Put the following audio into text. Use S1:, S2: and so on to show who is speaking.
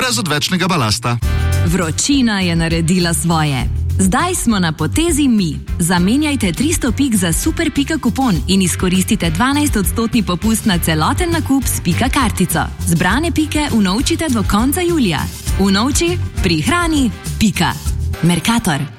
S1: brez odvečnega balasta.
S2: Vročina je naredila svoje. Zdaj smo na potezi mi. Zamenjajte 300 pik za Super Pika kupon in izkoristite 12% popust na celoten nakup s Pika kartico. Zbrane pike unovčite do konca julija. Unovči, prihrani, Pika. Mercator.